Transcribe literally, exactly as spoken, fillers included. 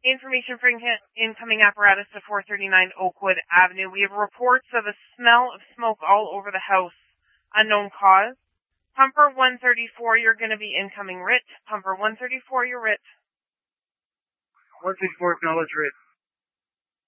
Information for in- incoming apparatus to four thirty-nine Oakwood Avenue. We have reports of a smell of smoke all over the house. Unknown cause. Pumper one thirty-four, you're going to be incoming writ. Pumper one thirty-four, you're writ. one thirty-four, acknowledge writ.